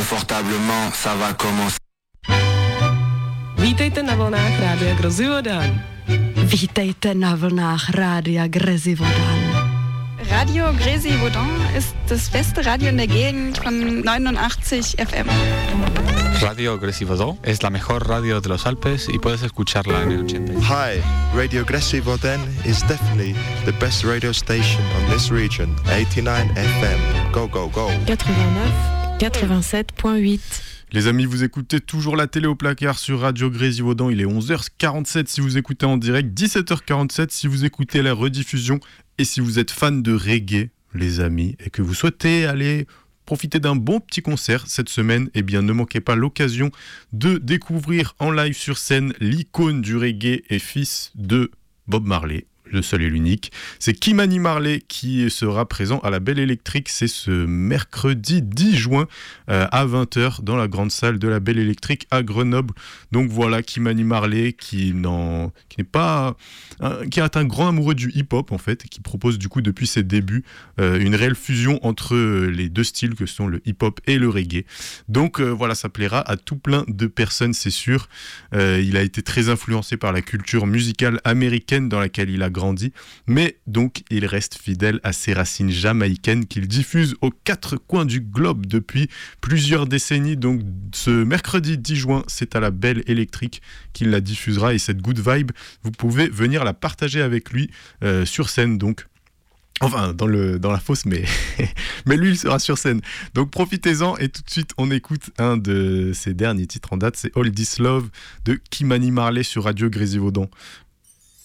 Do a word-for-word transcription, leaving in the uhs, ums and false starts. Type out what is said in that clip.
confortablement, ça va commencer. Vítejte na vlnách Rádia Grozivodan. Vítejte na vlnách Rádia Grozivodan. Radio Grozivodan ist das beste Radio in der Gegend von neunundachtzig F M. Radio Grozivodan es la mejor radio de los Alpes y puedes escucharla en el ochenta. Hi, Radio Grozivodan is definitely the best radio station on this region. eighty-nine F M. Go, go, go. quatre-vingt-neuf, quatre-vingt-sept point huit. Les amis, vous écoutez toujours la télé au placard sur Radio Grozivodan. Il est onze heures quarante-sept si vous écoutez en direct, dix-sept heures quarante-sept si vous écoutez la rediffusion. Et si vous êtes fan de reggae, les amis, et que vous souhaitez aller profiter d'un bon petit concert cette semaine, eh bien ne manquez pas l'occasion de découvrir en live sur scène l'icône du reggae et fils de Bob Marley. Le seul et l'unique, c'est Ky-Mani Marley qui sera présent à la Belle Électrique. C'est ce mercredi dix juin euh, à vingt heures dans la grande salle de la Belle Électrique à Grenoble. Donc voilà, Ky-Mani Marley qui, n'en, qui n'est pas un, qui est un grand amoureux du hip-hop en fait, et qui propose du coup depuis ses débuts euh, une réelle fusion entre les deux styles que sont le hip-hop et le reggae. Donc euh, voilà, ça plaira à tout plein de personnes, c'est sûr. Euh, il a été très influencé par la culture musicale américaine dans laquelle il a grandi, mais donc il reste fidèle à ses racines jamaïcaines qu'il diffuse aux quatre coins du globe depuis plusieurs décennies. Donc ce mercredi dix juin, c'est à la Belle Électrique qu'il la diffusera, et cette good vibe, vous pouvez venir la partager avec lui euh, sur scène donc. Enfin, dans, le, dans la fosse, mais, mais lui, il sera sur scène. Donc, profitez-en. Et tout de suite, on écoute un de ses derniers titres en date. C'est All This Love de Ky-Mani Marley sur Radio Grozivodan.